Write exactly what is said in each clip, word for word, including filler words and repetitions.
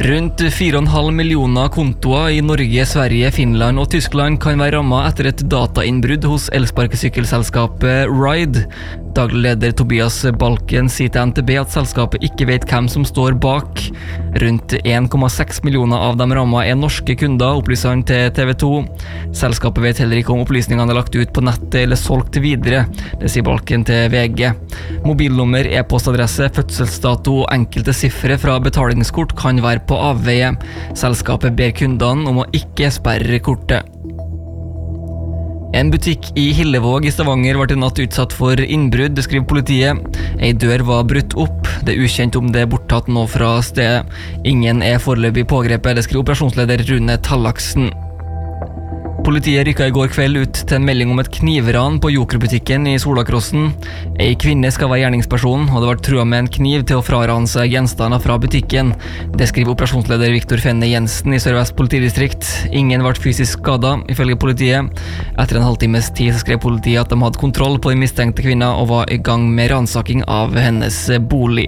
Rundt fire komma fem millioner kontoer i Norge, Sverige, Finland og Tyskland kan være rammet etter et datainnbrudd hos elsparkesykkelselskapet Ride. Daglig leder Tobias Balken sier til N T B at selskapet ikke vet hvem som står bak. Rundt en komma seks millioner av dem rammet er norske kunder, opplyser han til T V to. Selskapet vet heller ikke om opplysningene er lagt ut på nettet eller solgt videre. Det sier Balken til V G. Mobilnummer, e-postadresse, fødselsdato og enkelte siffre fra betalingskort kan være på avveie. Selskapet ber kundene om å ikke sperre kortet. En butikk i Hillevåg i Stavanger ble i natt utsatt for innbrudd, det skriver politiet. En dør var brutt opp. Det er ukjent om det er borttatt nå fra stedet. Ingen er foreløpig pågrepet, det skriver operasjonsleder Rune Tallaksen. Politiet rykket i går kveld ut til en melding om et knivran på Joker-butikken i Solakrossen. En kvinne skal være gjerningsperson, og det var trua med en kniv til å frarane seg gjenstander fra butikken. Det skriver operasjonsleder Viktor Fenne Jensen i Sør-Vest politidistrikt. Ingen ble fysisk skadet, ifølge politiet. Etter en halvtimes tid skrev politiet at de hadde kontroll på den mistenkte kvinna og var i gang med ransaking av hennes bolig.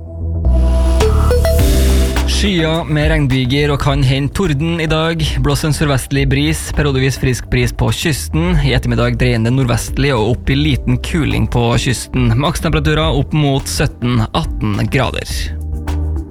Skyer med regnbyger og kan hende torden i dag. Blåser en sørvestlig bris, periodevis frisk bris på kysten. I ettermiddag dreiende nordvestlig og opp i liten kuling på kysten. Makstemperaturer opp mot sytten til atten grader.